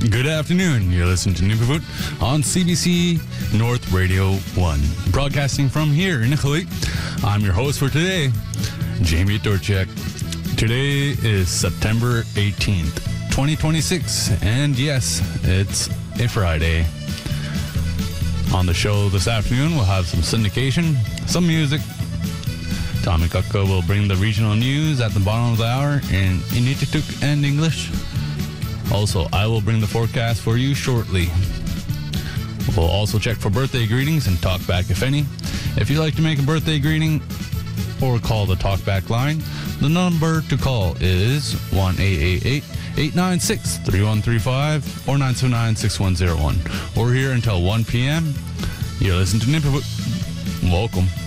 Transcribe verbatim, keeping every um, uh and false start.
Good afternoon. You're listening to Nipavut on C B C North Radio one. Broadcasting from here in Iqaluit. I'm your host for today, Jamie Dorchek. Today is September eighteenth, twenty twenty-six, and yes, it's a Friday. On the show this afternoon, we'll have some syndication, some music. Tommy Kukka will bring the regional news at the bottom of the hour in Inuktitut and English. Also, I will bring the forecast for you shortly. We'll also check for birthday greetings and talk back if any. If you'd like to make a birthday greeting or call the talkback line, the number to call is one eight eight eight, eight nine six, three one three five or nine seven nine, six one zero one. We're here until one p.m. You're listening to Nipavut. Welcome.